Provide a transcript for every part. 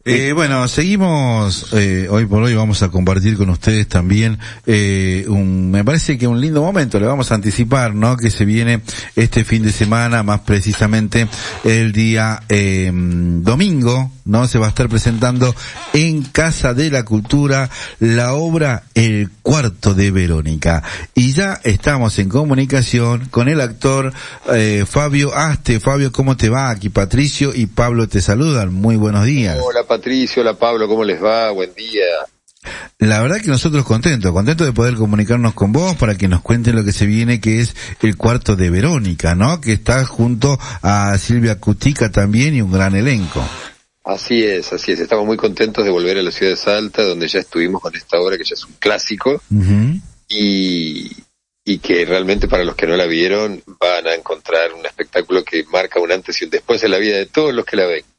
Bueno, seguimos, hoy por hoy vamos a compartir con ustedes también, me parece que un lindo momento, le vamos a anticipar, ¿no? Que se viene este fin de semana, más precisamente el día, domingo, ¿no? Se va a estar presentando en Casa de la Cultura la obra El Cuarto de Verónica. Y ya estamos en comunicación con el actor, Fabio Aste. Fabio, ¿cómo te va? Aquí Patricio y Pablo te saludan. Muy buenos días. Hola Patricio, hola Pablo, ¿cómo les va? Buen día. La verdad que nosotros contentos de poder comunicarnos con vos para que nos cuenten lo que se viene, que es El Cuarto de Verónica, ¿no? Que está junto a Silvia Cutica también y un gran elenco. Así es. Estamos muy contentos de volver a la ciudad de Salta, donde ya estuvimos con esta obra que ya es un clásico. Uh-huh. Y que realmente para los que no la vieron van a encontrar un espectáculo que marca un antes y un después en la vida de todos los que la ven.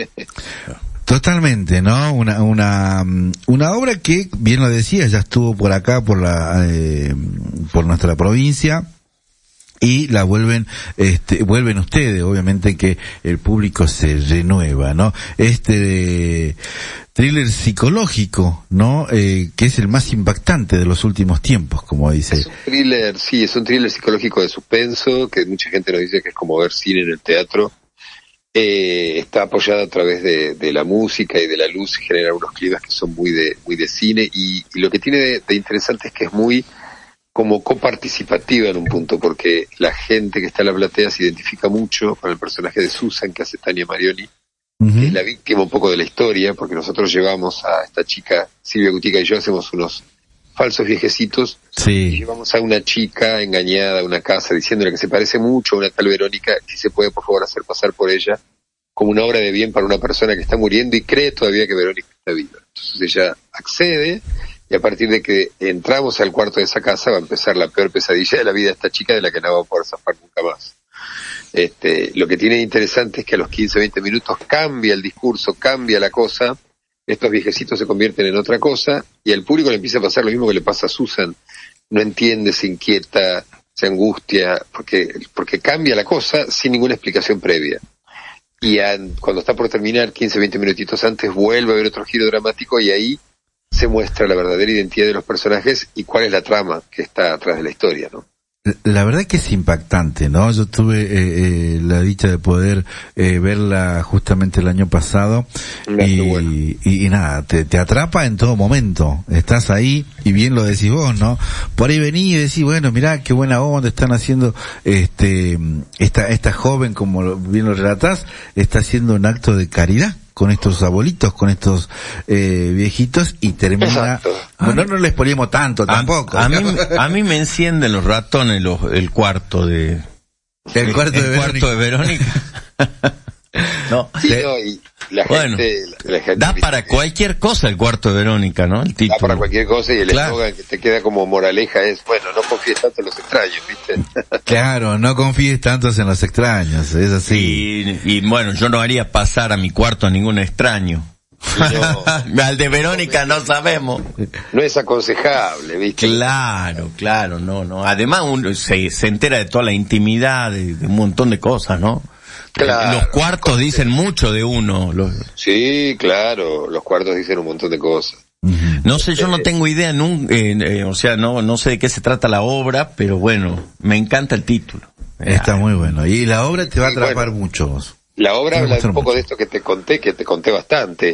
Totalmente, ¿no? Una obra que, bien lo decía, ya estuvo por acá, por nuestra provincia, y la vuelven ustedes, obviamente que el público se renueva, ¿no? Thriller psicológico, ¿no? Que es el más impactante de los últimos tiempos, como dice. Es un thriller psicológico de suspenso, que mucha gente nos dice que es como ver cine en el teatro. Está apoyada a través de la música y de la luz, genera unos climas que son muy de cine, y lo que tiene de interesante es que es muy como coparticipativa en un punto, porque la gente que está en la platea se identifica mucho con el personaje de Susan, que hace Tania Marioni, uh-huh, que es la víctima un poco de la historia, porque nosotros llevamos a esta chica, Silvia Cutica y yo hacemos unos falsos viejecitos, sí, y llevamos a una chica engañada a una casa diciéndole que se parece mucho a una tal Verónica, si se puede por favor hacer pasar por ella como una obra de bien para una persona que está muriendo y cree todavía que Verónica está viva. Entonces ella accede, y a partir de que entramos al cuarto de esa casa va a empezar la peor pesadilla de la vida de esta chica, de la que no va a poder zafar nunca más. Lo que tiene interesante es que a los 15-20 minutos cambia el discurso, cambia la cosa, estos viejecitos se convierten en otra cosa, y al público le empieza a pasar lo mismo que le pasa a Susan. No entiende, se inquieta, se angustia, porque cambia la cosa sin ninguna explicación previa. Y cuando está por terminar, 15-20 minutitos antes, vuelve a haber otro giro dramático, y ahí se muestra la verdadera identidad de los personajes y cuál es la trama que está atrás de la historia, ¿no? La verdad que es impactante, ¿no? Yo tuve la dicha de poder verla justamente el año pasado, y nada, te atrapa en todo momento. Estás ahí y bien lo decís vos, ¿no? Por ahí venís y decís, bueno, mirá qué buena onda están haciendo esta joven, como bien lo relatás, está haciendo un acto de caridad con estos abuelitos, con estos viejitos, y termina. Exacto. Bueno, no les ponemos tanto tampoco. A mí me encienden los ratones el cuarto de Verónica. No. Sí, no, y la gente da para cualquier cosa el Cuarto de Verónica, ¿no? El título. Da para cualquier cosa, y el eslogan que te queda como moraleja es, bueno, no confíes tanto en los extraños, ¿viste? Claro, no confíes tanto en los extraños, es así. Y bueno, yo no haría pasar a mi cuarto a ningún extraño. No, al de Verónica no sabemos. No es aconsejable, ¿viste? Claro, no. Además uno se entera de toda la intimidad, de un montón de cosas, ¿no? Claro, los cuartos dicen mucho de uno. Sí, claro, los cuartos dicen un montón de cosas. No sé, yo no tengo idea, o sea, no sé de qué se trata la obra, pero bueno, me encanta el título. Está muy bueno. Y la obra te va a atrapar mucho. La obra habla un poco de esto que te conté bastante,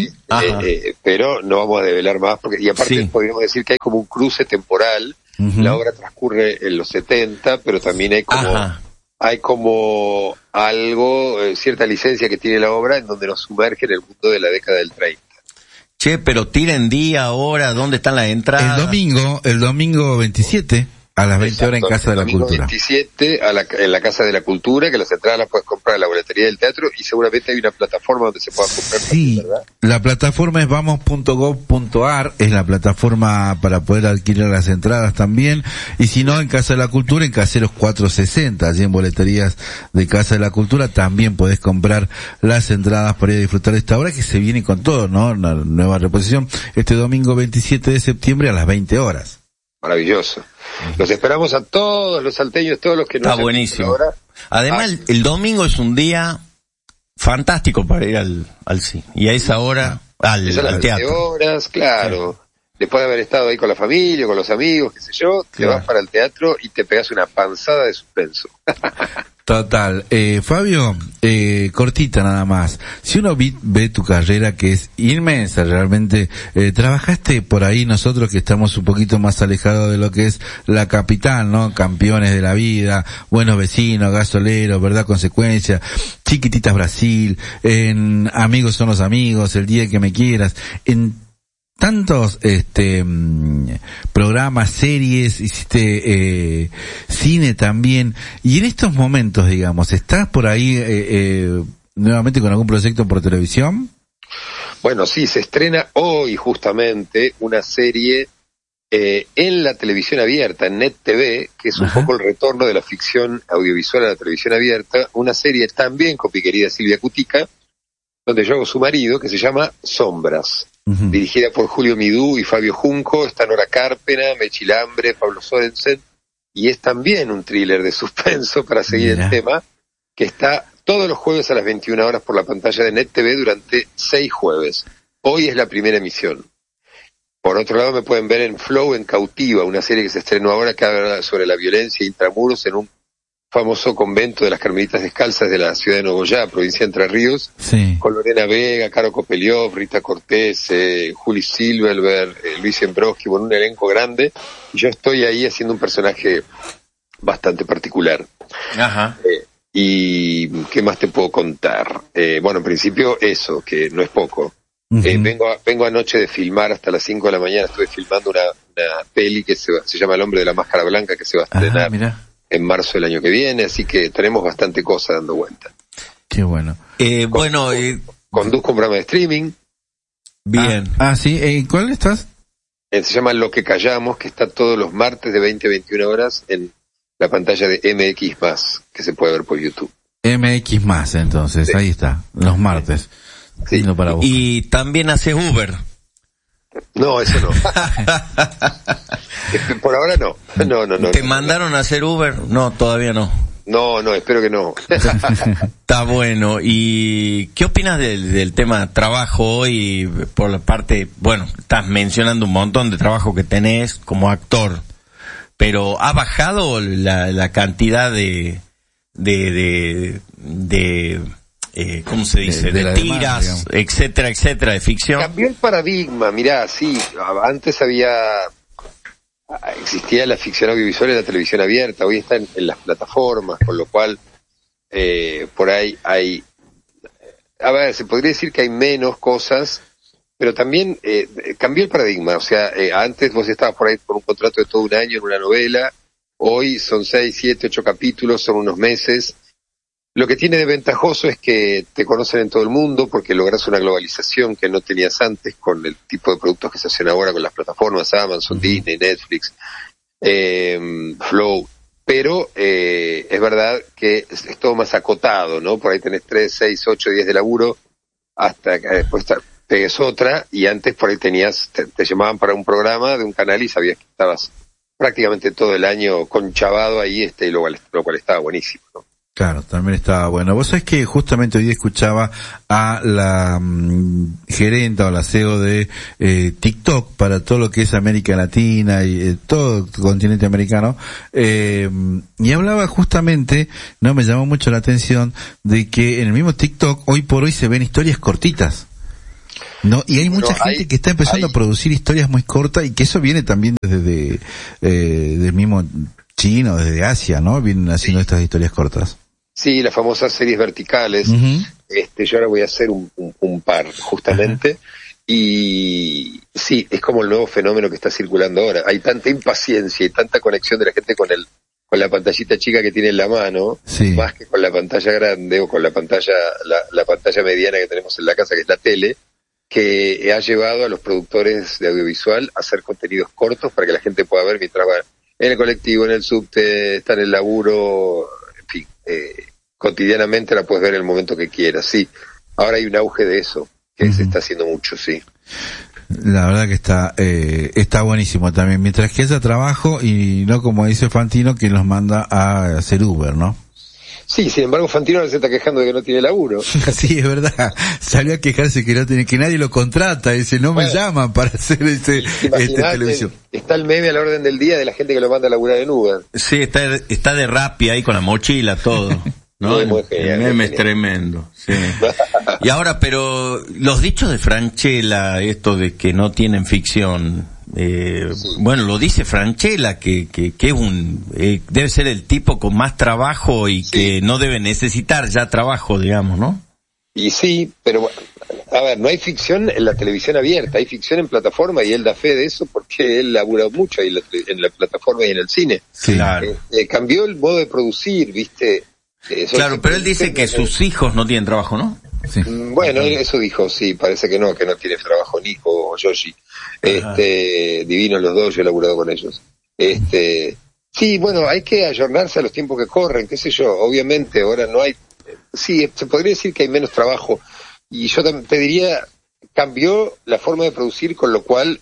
pero no vamos a develar más, y aparte podríamos decir que hay como un cruce temporal. La obra transcurre en los 70, pero también hay como algo, cierta licencia que tiene la obra en donde nos sumerge en el mundo de la década del 30. Che, pero tiren día, hora, ¿dónde están las entradas? El domingo 27. A las 20 horas en Casa de la Cultura. 27 en la Casa de la Cultura, que las entradas las puedes comprar en la boletería del teatro, y seguramente hay una plataforma donde se pueda comprar. Sí, también, ¿verdad? La plataforma es vamos.gov.ar, es la plataforma para poder adquirir las entradas también, y si no, en Casa de la Cultura, en Caseros 460, allí en boleterías de Casa de la Cultura, también podés comprar las entradas para ir a disfrutar de esta obra que se viene con todo, ¿no? Una nueva reposición este domingo 27 de septiembre a las 20 horas. Maravilloso. Los esperamos a todos los salteños, todos los que nos está buenísimo. Además, el domingo es un día fantástico para ir al cine. Y a esa hora, al teatro. Horas, claro. Sí. Después de haber estado ahí con la familia, con los amigos, qué sé yo, te vas para el teatro y te pegas una panzada de suspenso. Total. Fabio, cortita nada más. Si uno ve tu carrera, que es inmensa realmente, trabajaste por ahí nosotros que estamos un poquito más alejados de lo que es la capital, ¿no? Campeones de la vida, Buenos Vecinos, Gasoleros, Verdad Consecuencia, Chiquititas Brasil, en Amigos son los amigos, El día que me quieras, en tantos programas, series, hiciste cine también, y en estos momentos, digamos, ¿estás por ahí nuevamente con algún proyecto por televisión? Bueno, sí, se estrena hoy justamente una serie en la televisión abierta, en Net TV, que es un poco el retorno de la ficción audiovisual a la televisión abierta, una serie también con mi querida Silvia Cutica, donde yo hago su marido, que se llama Sombras. Dirigida por Julio Midú y Fabio Junco, está Nora Carpena, Mechi Lambre, Pablo Sorensen, y es también un thriller de suspenso, para seguir el tema, que está todos los jueves a las 21 horas por la pantalla de Net TV durante 6 jueves. Hoy es la primera emisión. Por otro lado, me pueden ver en Flow en Cautiva, una serie que se estrenó ahora que habla sobre la violencia intramuros en un famoso convento de las Carmelitas Descalzas de la ciudad de Nogoyá, provincia de Entre Ríos, con Lorena Vega, Caro Kopeliov, Rita Cortés, Juli Silverberg, Luis Embroski, bueno, un elenco grande, y yo estoy ahí haciendo un personaje bastante particular. Y ¿qué más te puedo contar? Bueno, en principio eso, que no es poco. Vengo anoche de filmar hasta las 5 de la mañana, estuve filmando una peli que se llama El hombre de la máscara blanca, que se va a estrenar en marzo del año que viene, así que tenemos bastante cosa dando vuelta. Qué bueno. Conduzco un programa de streaming. Bien. Sí. ¿Cuál estás? Se llama Lo que callamos, que está todos los martes de 20 a 21 horas en la pantalla de MX+, que se puede ver por YouTube. MX+, entonces, ahí está, los martes. Sí. Para vos. Y también haces Uber. No, eso no. Por ahora no. No. ¿Te mandaron a hacer Uber? No, todavía no. No, espero que no. Está bueno. ¿Y qué opinas del tema trabajo hoy por la parte, bueno, estás mencionando un montón de trabajo que tenés como actor, pero ¿ha bajado la cantidad de ¿cómo se dice? De tiras, demás, etcétera, de ficción. Cambió el paradigma, mirá, sí, antes existía la ficción audiovisual en la televisión abierta, hoy está en las plataformas, con lo cual, por ahí hay, se podría decir que hay menos cosas, pero también, cambió el paradigma, o sea, antes vos estabas por ahí por un contrato de todo un año en una novela, hoy son 6, 7, 8 capítulos, son unos meses. Lo que tiene de ventajoso es que te conocen en todo el mundo porque logras una globalización que no tenías antes con el tipo de productos que se hacen ahora con las plataformas Amazon, Disney, Netflix, Flow. Pero es verdad que es todo más acotado, ¿no? Por ahí tenés 3, 6, 8 días de laburo hasta que después pegues otra, y antes por ahí te llamaban para un programa de un canal y sabías que estabas prácticamente todo el año conchavado ahí, lo cual estaba buenísimo, ¿no? Claro, también estaba bueno. Vos sabés que justamente hoy día escuchaba a la gerenta o la CEO de TikTok para todo lo que es América Latina y todo el continente americano, y hablaba justamente, no me llamó mucho la atención, de que en el mismo TikTok hoy por hoy se ven historias cortitas. No, y hay mucha gente que está empezando a producir historias muy cortas, y que eso viene también desde del mismo chino, desde Asia, ¿no? Vienen haciendo estas historias cortas. Sí, las famosas series verticales. Yo ahora voy a hacer un par, justamente. Y sí, es como el nuevo fenómeno que está circulando ahora. Hay tanta impaciencia y tanta conexión de la gente con la pantallita chica que tiene en la mano, más que con la pantalla grande o con la pantalla mediana que tenemos en la casa, que es la tele, que ha llevado a los productores de audiovisual a hacer contenidos cortos para que la gente pueda ver mientras va en el colectivo, en el subte, está en el laburo, en fin, cotidianamente la puedes ver en el momento que quieras. Sí, ahora hay un auge de eso, que se está haciendo mucho, sí. La verdad que está buenísimo también, mientras que haya trabajo y no como dice Fantino, que nos manda a hacer Uber, ¿no? Sí, sin embargo, Fantino ahora se está quejando de que no tiene laburo. Sí, es verdad. Salió a quejarse que no tiene, que nadie lo contrata. Dice, no me llaman para hacer televisión. Está el meme a la orden del día de la gente que lo manda a laburar en Uber. Sí, está de Rappi ahí con la mochila, todo. ¿No? Muy genial, el meme es tremendo. Sí. Y ahora, pero los dichos de Francella, esto de que no tienen ficción, sí. Bueno, lo dice Francella, que es debe ser el tipo con más trabajo y sí, que no debe necesitar ya trabajo, digamos, ¿no? Y sí, pero a ver, no hay ficción en la televisión abierta, hay ficción en plataforma y él da fe de eso porque él laburó mucho ahí en la plataforma y en el cine. Sí. Claro. Cambió el modo de producir, ¿viste? Claro, pero él dice que sus hijos no tienen trabajo, ¿no? Sí. Bueno, eso dijo, sí, parece que no tiene trabajo Nico o Yoshi. Divinos los dos, yo he laburado con ellos. Sí, bueno, hay que ayornarse a los tiempos que corren, qué sé yo, obviamente ahora no hay, sí, se podría decir que hay menos trabajo, y yo te diría, cambió la forma de producir, con lo cual,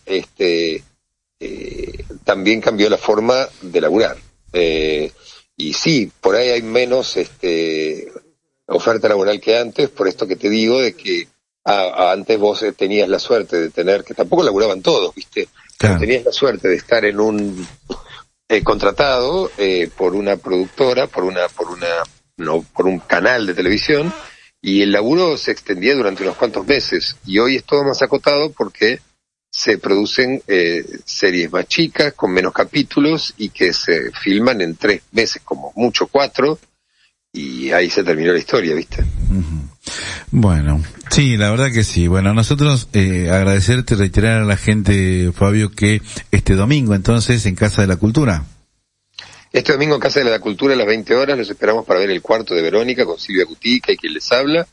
también cambió la forma de laburar. Y sí, por ahí hay menos, oferta laboral que antes, por esto que te digo, de que antes vos tenías la suerte de tener, que tampoco laburaban todos, ¿viste? Claro. Pero tenías la suerte de estar en un contratado por una productora, por un canal de televisión, y el laburo se extendía durante unos cuantos meses, y hoy es todo más acotado porque se producen series más chicas, con menos capítulos, y que se filman en 3 meses, como mucho 4, y ahí se terminó la historia, ¿viste? Uh-huh. Bueno, sí, la verdad que sí. Bueno, nosotros agradecerte, reiterar a la gente, Fabio, que este domingo, entonces, en Casa de la Cultura. Este domingo en Casa de la Cultura a las 20 horas los esperamos para ver el cuarto de Verónica con Silvia Cutica y quien les habla.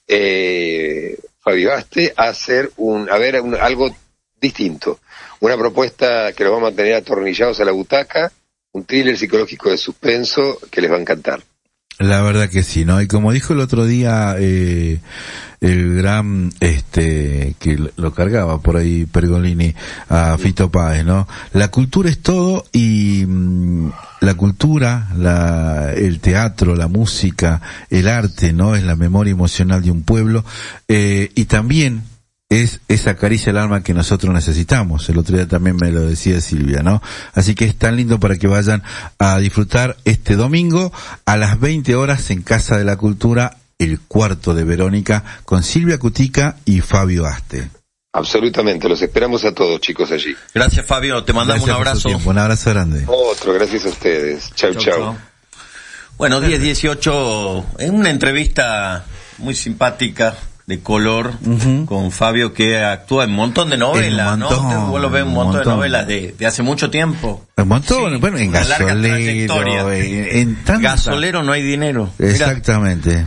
Fabio Aste, a hacer algo distinto. Una propuesta que los vamos a tener atornillados a la butaca, un thriller psicológico de suspenso que les va a encantar. La verdad que sí, ¿no? Y como dijo el otro día el gran que lo cargaba por ahí Pergolini a Fito Páez, ¿no? La cultura es todo, y la cultura, el teatro, la música, el arte, ¿no? Es la memoria emocional de un pueblo, y también es esa caricia al alma que nosotros necesitamos. El otro día también me lo decía Silvia, ¿no? Así que es tan lindo para que vayan a disfrutar este domingo a las 20 horas en Casa de la Cultura, el cuarto de Verónica, con Silvia Cutica y Fabio Aste. Absolutamente, los esperamos a todos, chicos, allí. Gracias, Fabio, te mandamos un abrazo. Un abrazo grande. Otro, gracias a ustedes. Chau. Bueno, 10-18, en una entrevista muy simpática, de color, uh-huh, con Fabio, que actúa en un montón de novelas, ¿no? Vos lo ves un montón de novelas de hace mucho tiempo. Un montón, sí, bueno, en Gasolero, en tanta... Gasolero no hay dinero. Exactamente. Mirá.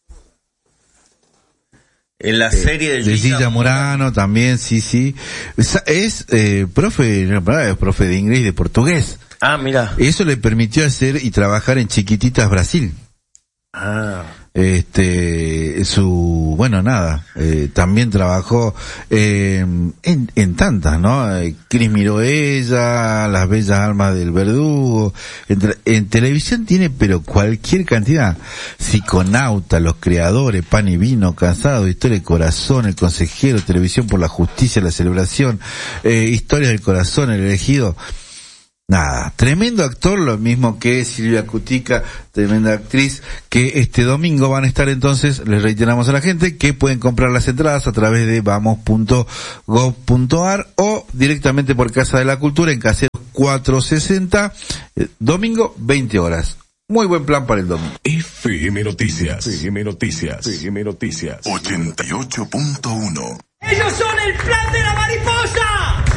En la serie de Gilla Murano también, sí. Es profe de inglés y de portugués. Ah, mira. Eso le permitió hacer y trabajar en Chiquititas Brasil. Ah. También trabajó en tantas, ¿no? Cris Miroella, Las Bellas Almas del Verdugo. En televisión tiene, pero cualquier cantidad. Psiconauta, Los Creadores, Pan y Vino, Cansado, Historia del Corazón, El Consejero, Televisión por la Justicia, La Celebración, Historias del Corazón, El Elegido. Nada, tremendo actor, lo mismo que Silvia Cutica, tremenda actriz, que este domingo van a estar. Entonces, les reiteramos a la gente que pueden comprar las entradas a través de vamos.gov.ar o directamente por Casa de la Cultura en Caseros 460, domingo 20 horas. Muy buen plan para el domingo. FM Noticias 88.1. Ellos son el plan de la mariposa.